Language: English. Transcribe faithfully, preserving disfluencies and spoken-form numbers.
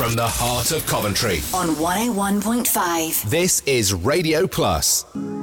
from the heart of Coventry on one oh one point five. This is Radio Plus.